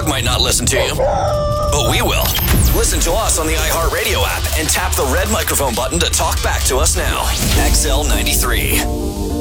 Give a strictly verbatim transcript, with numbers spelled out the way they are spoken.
might not listen to you, but we will. Listen to us on the iHeartRadio app and tap the red microphone button to talk back to us now. X L ninety-three.